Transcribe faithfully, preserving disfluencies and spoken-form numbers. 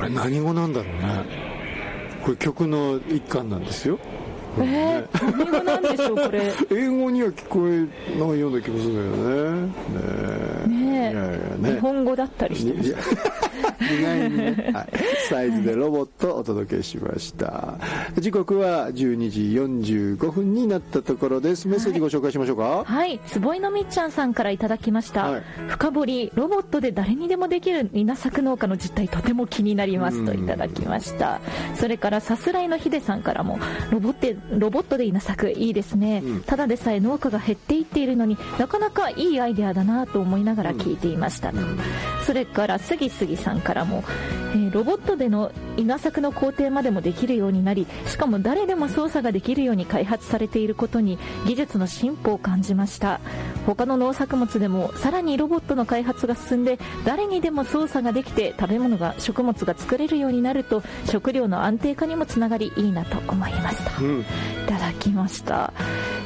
れ何語なんだろうね。これ曲の一環なんですよ。 えー、何語なんでしょうこれ。 英語には聞こえないような気もするんだよね。 ねえ、いやいやね、日本語だったりしてました意外にね、はい、サイズでロボットお届けしました。時刻はじゅうにじよんじゅうごふんになったところです。メッセージご紹介しましょうか。 はい、はい、坪井のみっちゃんさんからいただきました、はい、深掘りロボットで誰にでもできる稲作農家の実態とても気になりますといただきました。それからさすらいのひでさんからもロボットロボットで稲作いいですね、うん、ただでさえ農家が減っていっているのになかなかいいアイデアだなと思いながら聞いていましたと、うん、それからすぎすぎさんからも、えー、ロボットでの稲作の工程までもできるようになり、しかも誰でも操作ができるように開発されていることに技術の進歩を感じました。他の農作物でもさらにロボットの開発が進んで誰にでも操作ができて食べ物が食物が作れるようになると食料の安定化にもつながりいいなと思いますと、うん、いただきました。